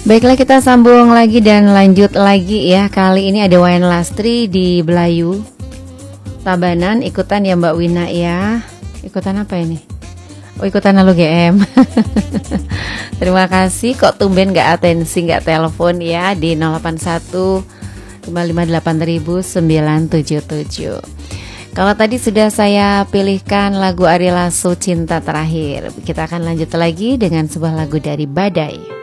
Baiklah, kita sambung lagi dan lanjut lagi ya. Kali ini ada Wayan Lastri di Belayu Tabanan. Ikutan ya Mbak Wina ya. Ikutan apa ini? Oh, ikutan Halo GM. Terima kasih. Kok tumben gak atensi, gak telepon ya di 081 558 977. Kalau tadi sudah saya pilihkan lagu Ari Lasso Cinta Terakhir, kita akan lanjut lagi dengan sebuah lagu dari Badai.